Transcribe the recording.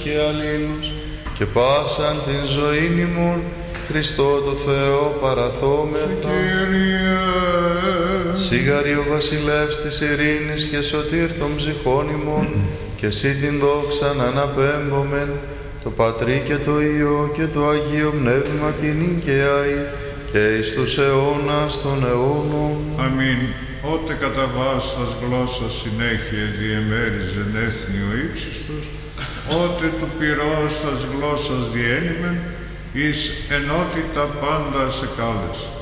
και αλλήλους και πάσαν την ζωήν ημών Χριστό το Θεό παραθόμεθα. Σιγαρή ο βασιλεύς της ειρήνης και σωτήρ των ψυχών ημών, και εσύ την δόξαν αναπέμπομεν, το Πατρί και το Υιό και το Αγίο Πνεύμα την οικαιαή και εις τους αιώνας των αιώνων. Αμήν. Ότε κατά βάσας γλώσσας συνέχεια διεμέριζεν έθνη ο ύψιστος, ότε του πυρός τας γλώσσας διένυμεν, εις ενότητα πάντα σε κάλεσε.